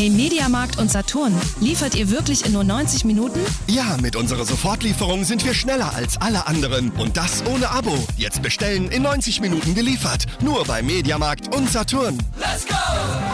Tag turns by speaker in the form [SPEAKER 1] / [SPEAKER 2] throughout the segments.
[SPEAKER 1] Hey Mediamarkt und Saturn, liefert ihr wirklich in nur 90 Minuten?
[SPEAKER 2] Ja, mit unserer Sofortlieferung sind wir schneller als alle anderen. Und das ohne Abo. Jetzt bestellen, in 90 Minuten geliefert. Nur bei Mediamarkt und Saturn.
[SPEAKER 3] Let's go!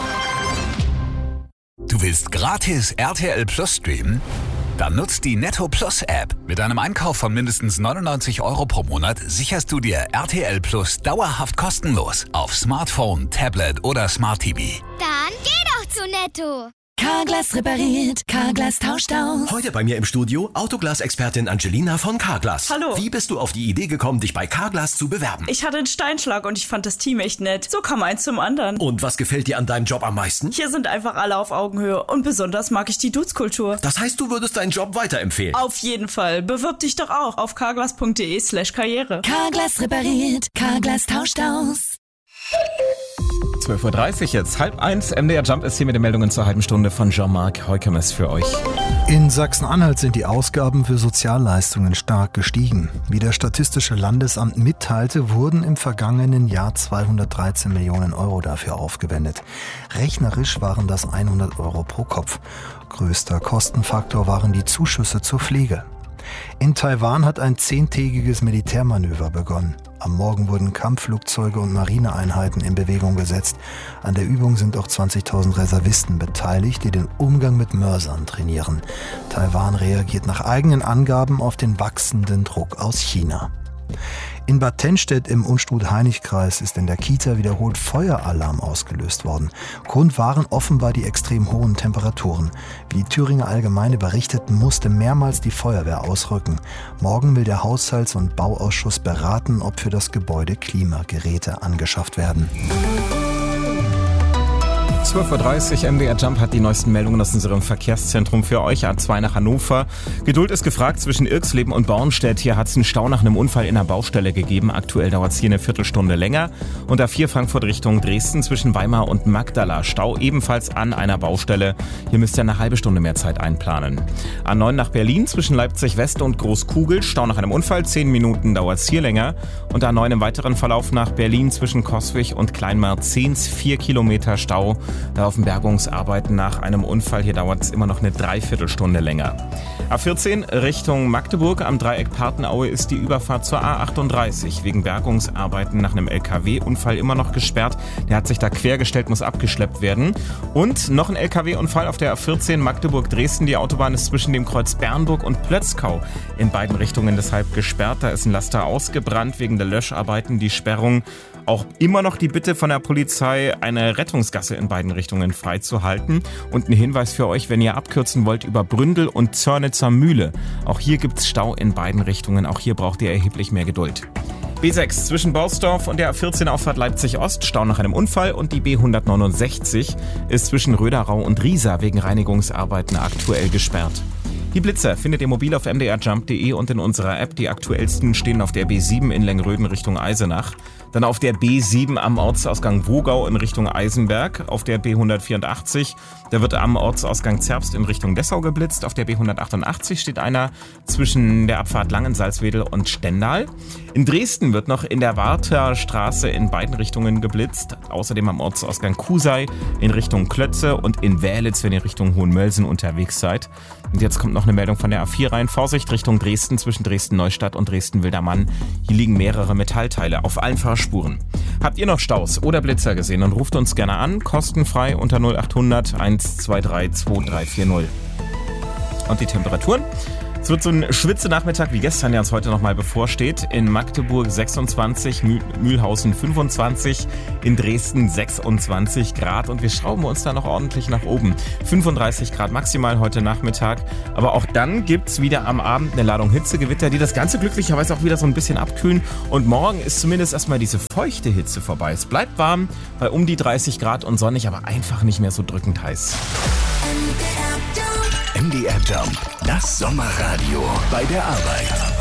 [SPEAKER 4] Du willst gratis RTL Plus streamen? Dann nutzt die Netto Plus App. Mit einem Einkauf von mindestens 99 € pro Monat sicherst du dir RTL Plus dauerhaft kostenlos auf Smartphone, Tablet oder Smart TV.
[SPEAKER 5] Dann geh doch zu Netto.
[SPEAKER 6] Carglass repariert, Carglass tauscht aus.
[SPEAKER 7] Heute bei mir im Studio Autoglas-Expertin Angelina von Carglass.
[SPEAKER 8] Hallo.
[SPEAKER 7] Wie bist du auf die Idee gekommen, dich bei Carglass zu bewerben?
[SPEAKER 8] Ich hatte einen Steinschlag und ich fand das Team echt nett. So kam eins zum anderen.
[SPEAKER 7] Und was gefällt dir an deinem Job am meisten?
[SPEAKER 8] Hier sind einfach alle auf Augenhöhe und besonders mag ich die Dudes-Kultur.
[SPEAKER 7] Das heißt, du würdest deinen Job weiterempfehlen?
[SPEAKER 8] Auf jeden Fall. Bewirb dich doch auch auf carglass.de/karriere.
[SPEAKER 6] Carglass repariert, Carglass tauscht aus.
[SPEAKER 9] 12:30 Uhr jetzt, 12:30. MDR Jump ist hier mit den Meldungen zur halben Stunde von Jean-Marc Heukemes für euch.
[SPEAKER 10] In Sachsen-Anhalt sind die Ausgaben für Sozialleistungen stark gestiegen. Wie das Statistische Landesamt mitteilte, wurden im vergangenen Jahr 213 Millionen € dafür aufgewendet. Rechnerisch waren das 100 € pro Kopf. Größter Kostenfaktor waren die Zuschüsse zur Pflege. In Taiwan hat ein 10-tägiges Militärmanöver begonnen. Am Morgen wurden Kampfflugzeuge und Marineeinheiten in Bewegung gesetzt. An der Übung sind auch 20.000 Reservisten beteiligt, die den Umgang mit Mörsern trainieren. Taiwan reagiert nach eigenen Angaben auf den wachsenden Druck aus China. In Bad Tennstedt im Unstrut-Hainich-Kreis ist in der Kita wiederholt Feueralarm ausgelöst worden. Grund waren offenbar die extrem hohen Temperaturen. Wie die Thüringer Allgemeine berichteten, musste mehrmals die Feuerwehr ausrücken. Morgen will der Haushalts- und Bauausschuss beraten, ob für das Gebäude Klimageräte angeschafft werden.
[SPEAKER 9] 12:30 Uhr, MDR Jump hat die neuesten Meldungen aus unserem Verkehrszentrum für euch. A2 nach Hannover. Geduld ist gefragt zwischen Irxleben und Bornstedt. Hier hat es einen Stau nach einem Unfall in einer Baustelle gegeben. Aktuell dauert es hier eine Viertelstunde länger. Und A4 Frankfurt Richtung Dresden zwischen Weimar und Magdala. Stau ebenfalls an einer Baustelle. Hier müsst ihr eine halbe Stunde mehr Zeit einplanen. A9 nach Berlin zwischen Leipzig West und Großkugel. Stau nach einem Unfall. 10 Minuten dauert es hier länger. Und A9 im weiteren Verlauf nach Berlin zwischen Coswig und Kleinmarzens. 4 Kilometer Stau. Da laufen Bergungsarbeiten nach einem Unfall. Hier dauert es immer noch eine Dreiviertelstunde länger. A14 Richtung Magdeburg. Am Dreieck Partenaue ist die Überfahrt zur A38 wegen Bergungsarbeiten nach einem LKW-Unfall immer noch gesperrt. Der hat sich da quergestellt, muss abgeschleppt werden. Und noch ein LKW-Unfall auf der A14 Magdeburg-Dresden. Die Autobahn ist zwischen dem Kreuz Bernburg und Plötzkau in beiden Richtungen deshalb gesperrt. Da ist ein Laster ausgebrannt wegen der Löscharbeiten. Die Sperrung. Auch immer noch die Bitte von der Polizei, eine Rettungsgasse in beiden Richtungen freizuhalten. Und ein Hinweis für euch, wenn ihr abkürzen wollt, über Bründel und Zörnitzer Mühle. Auch hier gibt's Stau in beiden Richtungen. Auch hier braucht ihr erheblich mehr Geduld. B6 zwischen Borsdorf und der A14 Auffahrt Leipzig-Ost, Stau nach einem Unfall. Und die B169 ist zwischen Röderau und Riesa wegen Reinigungsarbeiten aktuell gesperrt. Die Blitzer findet ihr mobil auf mdrjump.de und in unserer App. Die aktuellsten stehen auf der B7 in Lengröden Richtung Eisenach. Dann auf der B7 am Ortsausgang Wogau in Richtung Eisenberg. Auf der B184, da wird am Ortsausgang Zerbst in Richtung Dessau geblitzt. Auf der B188 steht einer zwischen der Abfahrt Langensalzwedel und Stendal. In Dresden wird noch in der Warterstraße in beiden Richtungen geblitzt. Außerdem am Ortsausgang Kusei in Richtung Klötze und in Wählitz, wenn ihr Richtung Hohenmölsen unterwegs seid. Und jetzt kommt noch eine Meldung von der A4 rein. Vorsicht Richtung Dresden zwischen Dresden-Neustadt und Dresden-Wildermann. Hier liegen mehrere Metallteile auf allen Fahrspuren. Habt ihr noch Staus oder Blitzer gesehen? Dann ruft uns gerne an. Kostenfrei unter 0800 123 2340. Und die Temperaturen? Es wird so ein Schwitzenachmittag wie gestern, der uns heute nochmal bevorsteht. In Magdeburg 26, Mühlhausen 25, in Dresden 26 Grad. Und wir schrauben uns da noch ordentlich nach oben. 35 Grad maximal heute Nachmittag. Aber auch dann gibt's wieder am Abend eine Ladung Hitzegewitter, die das Ganze glücklicherweise auch wieder so ein bisschen abkühlen. Und morgen ist zumindest erstmal diese feuchte Hitze vorbei. Es bleibt warm bei um die 30 Grad und sonnig, aber einfach nicht mehr so drückend heiß.
[SPEAKER 4] MDR Jump, das Sommerradio bei der Arbeit.